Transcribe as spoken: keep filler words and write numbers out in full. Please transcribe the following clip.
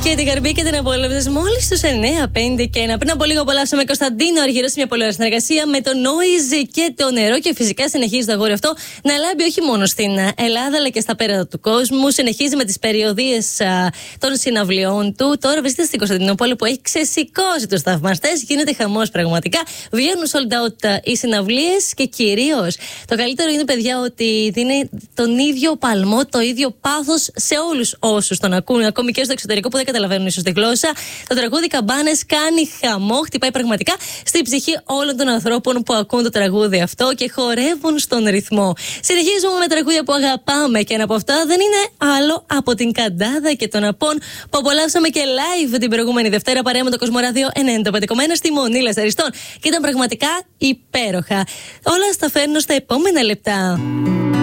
Και την καρμπή και την απόλαυση μόλις στους εννιά πέντε και ένα. Πριν από λίγο απολαύσαμε Κωνσταντίνο Αργυρό σε μια πολύ ωραία συνεργασία με το Noise και το νερό. Και φυσικά συνεχίζει το αγόρι αυτό να λάμπει όχι μόνο στην Ελλάδα αλλά και στα πέρα του κόσμου. Συνεχίζει με τις περιοδίες των συναυλιών του. Τώρα βρίσκεται στην Κωνσταντινούπολη που έχει ξεσηκώσει τους θαυμαστές. Γίνεται χαμός πραγματικά. Βγαίνουν sold out οι συναυλίες και κυρίως το καλύτερο είναι, παιδιά, ότι δίνει τον ίδιο παλμό, το ίδιο πάθος σε όλους όσους τον ακούν, ακόμη και στο εξωτερικό που δεν καταλαβαίνουν ίσως τη γλώσσα. Το τραγούδι Καμπάνες κάνει χαμό, χτυπάει πραγματικά στη ψυχή όλων των ανθρώπων που ακούν το τραγούδι αυτό και χορεύουν στον ρυθμό. Συνεχίζουμε με τραγούδια που αγαπάμε και ένα από αυτά δεν είναι άλλο από την Καντάδα και τον Απών που απολαύσαμε και live την προηγούμενη Δευτέρα παρέα με το Κοσμοράδιο ενενήντα πέντε κόμμα ένα στη Μονή Λασαριστών και ήταν πραγματικά υπέροχα. Όλα στα φέρνω στα επόμενα λεπτά.